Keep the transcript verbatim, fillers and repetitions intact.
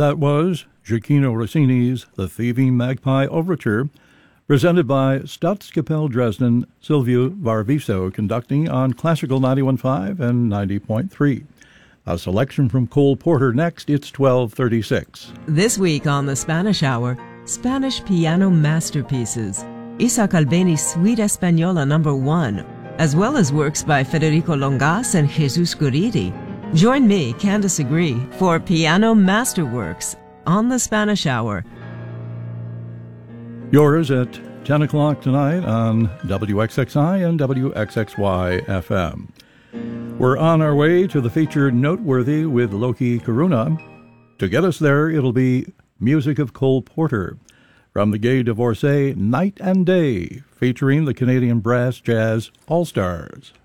That was Gioacchino Rossini's The Thieving Magpie Overture, presented by Staatskapelle Dresden, Silvio Varviso, conducting on Classical ninety-one point five and ninety point three. A selection from Cole Porter next. It's twelve thirty-six. This week on the Spanish Hour, Spanish piano masterpieces, Isaac Albeni's Suite Española number one, as well as works by Federico Longas and Jesus Guridi. Join me, Candice Agree, for Piano Masterworks on the Spanish Hour. Yours at ten o'clock tonight on W X X I and W X X Y F M. We're on our way to the feature Noteworthy with Loki Karuna. To get us there, it'll be music of Cole Porter from the Gay Divorcee Night and Day, featuring the Canadian Brass Jazz All-Stars.